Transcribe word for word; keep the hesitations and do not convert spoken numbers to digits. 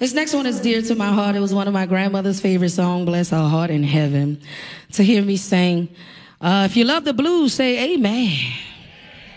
This next one is dear to my heart. It was one of my grandmother's favorite songs, Bless Her Heart in Heaven. To hear me sing, uh, if you love the blues, say amen.